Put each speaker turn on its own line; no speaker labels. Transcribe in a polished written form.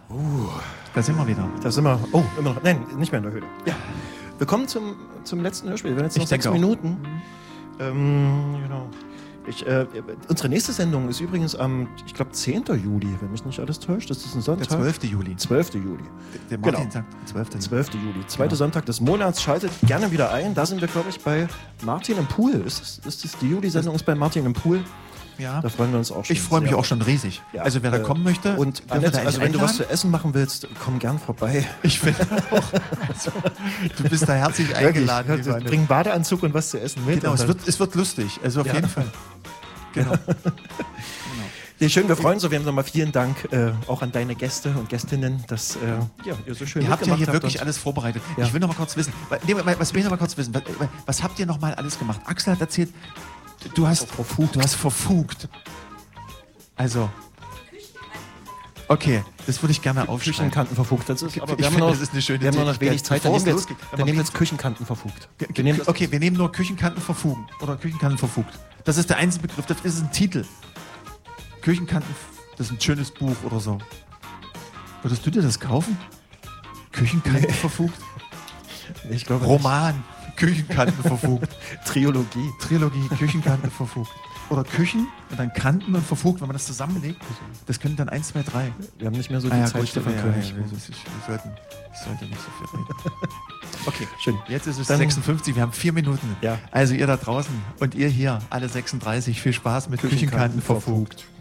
Da sind wir wieder.
Da sind wir. Oh, immer noch. Nein, nicht mehr in der Höhle. Ja. Wir kommen zum letzten Hörspiel. Wir werden jetzt noch 6 Minuten. Genau. Unsere nächste Sendung ist übrigens am, ich glaube, 10. Juli, wenn mich nicht alles täuscht. Das ist ein Sonntag.
Der 12. Juli.
12. Juli.
Der Martin sagt 12.
Juli. Zweiter Sonntag des Monats. Schaltet gerne wieder ein. Da sind wir, glaube ich, bei Martin im Pool. Ist das die Juli-Sendung? Ist bei Martin im Pool.
Ja.
Da freuen wir uns auch schon.
Ich freue mich auch schon riesig.
Ja.
Also wer da kommen möchte,
und Annette, also wenn du was zu essen machen willst, komm gern vorbei.
Ich finde auch. Also, du bist da herzlich eingeladen.
Bring Badeanzug und was zu essen mit.
Genau, es wird lustig. Also auf jeden Fall. Genau.
Ja, schön, wir freuen uns auf jeden Fall nochmal. Vielen Dank auch an deine Gäste und Gästinnen, dass ihr so schön
Ihr habt ja hier wirklich
und
alles vorbereitet.
Ja.
Ich will noch mal kurz wissen, was habt ihr noch mal alles gemacht? Axel hat erzählt, du hast verfugt. Also, okay, das würde ich gerne aufschreiben.
Küchenkanten verfugt. Das ist, aber wir haben
das ist eine schöne
wir haben noch wenig Zeit. Wir nehmen jetzt Küchenkanten verfugt.
Wir nehmen nur Küchenkanten verfugen. Oder Küchenkanten verfugt. Das ist der einzige Begriff, das ist ein Titel. Küchenkanten, das ist ein schönes Buch oder so. Würdest du dir das kaufen? Küchenkanten verfugt?
Ich glaube
Roman, Küchenkanten verfugt.
Trilogie,
Küchenkanten verfugt. Oder Küchen und dann Kanten und verfugt, wenn man das zusammenlegt. Das können dann 1, 2, 3.
Wir haben nicht mehr so die Zeit, Stefan König.
Wir sollten nicht so viel reden. Okay,
schön.
Jetzt ist es 56, wir haben 4 Minuten.
Ja.
Also ihr da draußen und ihr hier, alle 36, viel Spaß mit Küchenkanten verfugt.